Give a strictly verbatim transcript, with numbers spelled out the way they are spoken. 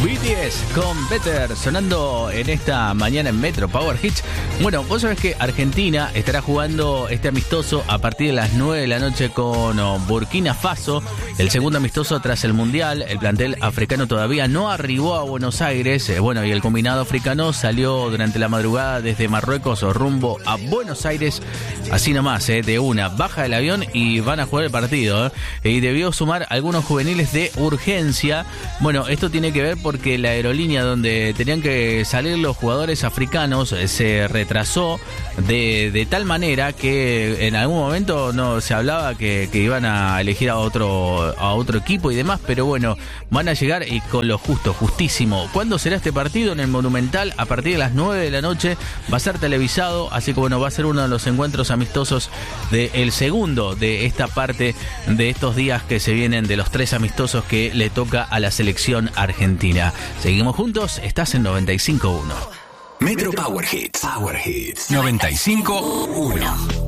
B T S con Better sonando en esta mañana en Metro Power Hits. Bueno, vos sabés que Argentina estará jugando este amistoso a partir de las nueve de la noche con Burkina Faso, el segundo amistoso tras el Mundial. El plantel africano todavía no arribó a Buenos Aires, eh, bueno, y el combinado africano salió durante la madrugada desde Marruecos rumbo a Buenos Aires, así nomás, eh, de una, baja del avión y van a jugar el partido, eh, y debió sumar algunos juveniles de urgencia. Bueno, esto tiene que ver porque la aerolínea donde tenían que salir los jugadores africanos eh, se retrasó de, de tal manera que en algún momento no se hablaba que, que iban a elegir a otro a otro equipo y demás, pero bueno, van a llegar y con lo justo, justísimo. ¿Cuándo será este partido? En el Monumental, a partir de las nueve de la noche, va a ser televisado, así que bueno, va a ser uno de los encuentros amistosos del segundo de esta parte de estos días que se vienen, de los tres amistosos que le toca a la selección argentina. Seguimos juntos, estás en noventa y cinco punto uno. Metro Power Hits. Power Hits. noventa y cinco punto uno.